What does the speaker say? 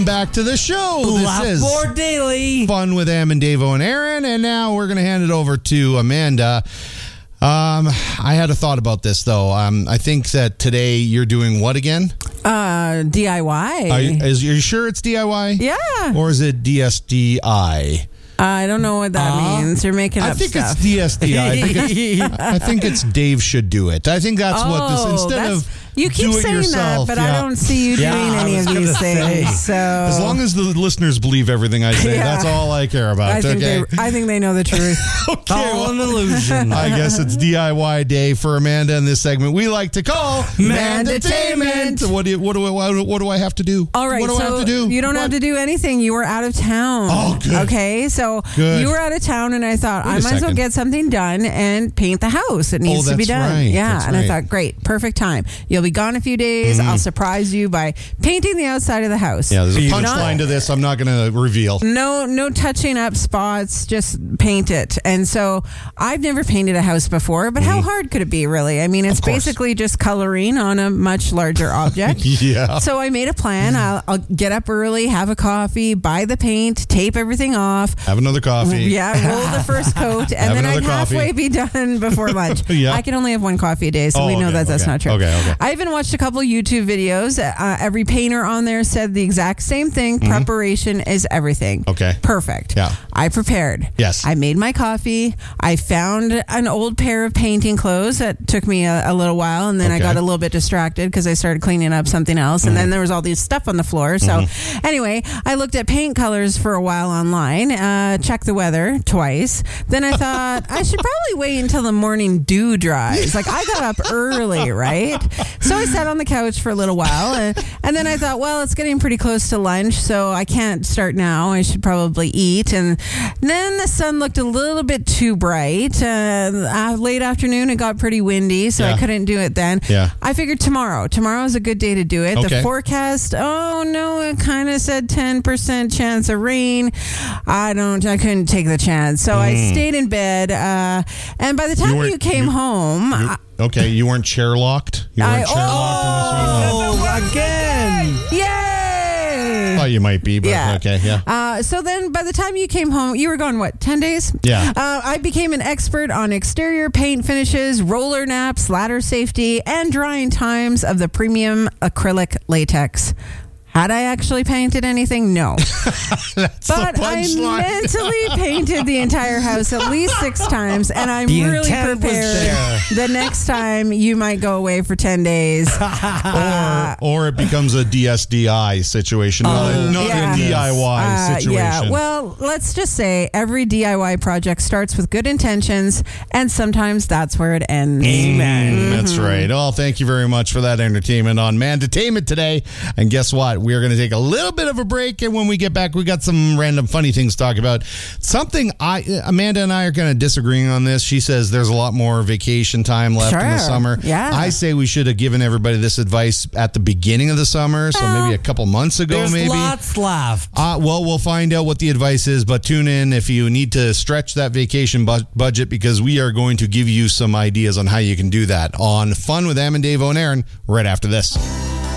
back to the show. Laugh This is More Daily. Fun with Am and Davo and Aaron, and now we're going to hand it over to Amanda. I had a thought about this, though. I think that today you're doing what again? DIY. Are you sure it's DIY? Yeah. Or is it DSDI? I don't know what that means. You're making up stuff. I think it's DSDI. I think it's Dave should do it. I think that's what this, instead of you keep do it saying yourself, that, but I don't see you doing any of these things. So as long as the listeners believe everything I say, that's all I care about. I think they know the truth. Okay, all an illusion. I guess it's DIY day for Amanda in this segment we like to call Mandatainment. What do I have to do? All right, what do I have to do? You don't have to do anything. You were out of town. Oh, good. Okay, so you were out of town, and I thought I might as well get something done and paint the house. It needs to be done. Right. Yeah, I thought, great, perfect time. You'll be gone a few days. I'll surprise you by painting the outside of the house. Yeah, there's a punchline to this I'm not going to reveal. No touching up spots, just paint it. And so I've never painted a house before, but how hard could it be, really? I mean, it's basically just coloring on a much larger object. Yeah. So I made a plan. I'll get up early, have a coffee, buy the paint, tape everything off. Have another coffee. Yeah, roll the first coat, and then I'd halfway be done before lunch. Yeah. I can only have one coffee a day, so we know that's not true. Okay. I even watched a couple YouTube videos. Every painter on there said the exact same thing. Preparation is everything. Okay. Perfect. Yeah. I prepared. Yes. I made my coffee. I found an old pair of painting clothes that took me a little while, and then I got a little bit distracted because I started cleaning up something else, and then there was all this stuff on the floor. So anyway, I looked at paint colors for a while online, checked the weather twice. Then I thought I should probably wait until the morning dew dries. Like, I got up early, right? So I sat on the couch for a little while, and then I thought, well, it's getting pretty close to lunch, so I can't start now. I should probably eat. And then the sun looked a little bit too bright. Late afternoon, it got pretty windy, so I couldn't do it then. Yeah. I figured tomorrow is a good day to do it. The forecast, it kind of said 10% chance of rain. I couldn't take the chance. So I stayed in bed, and by the time you came home... you weren't chair locked? You weren't chair locked again! Yay! Thought you might be, but okay, yeah. So then by the time you came home, you were gone, 10 days? Yeah. I became an expert on exterior paint finishes, roller naps, ladder safety, and drying times of the premium acrylic latex. Had I actually painted anything? No. But I mentally painted the entire house at least 6 times, and I'm really prepared the next time you might go away for 10 days. Or it becomes a DSDI situation, not a DIY situation. Yeah, well, let's just say every DIY project starts with good intentions, and sometimes that's where it ends. Amen. That's right. Well, thank you very much for that entertainment on Mandatainment today. And guess what? We are going to take a little bit of a break, and when we get back, we got some random funny things to talk about. Something Amanda and I are kind of disagreeing on this. She says there's a lot more vacation time left in the summer. Yeah. I say we should have given everybody this advice at the beginning of the summer, so maybe a couple months ago. There's lots left. Well, we'll find out what the advice is, but tune in if you need to stretch that vacation budget, because we are going to give you some ideas on how you can do that on Fun with Am and Davo and Aaron right after this.